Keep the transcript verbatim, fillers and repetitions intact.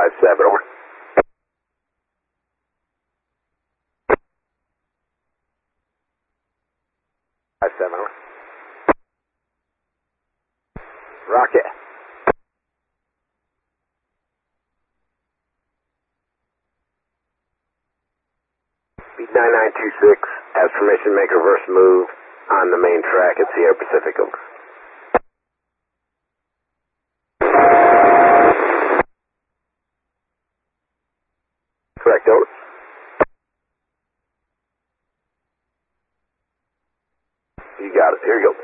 five seven, over. five seven, over. Rocket. Speed nine nine two six, has permission to make a reverse move on the main track at Sierra Pacific, over. Correct, over. You got it, here you go.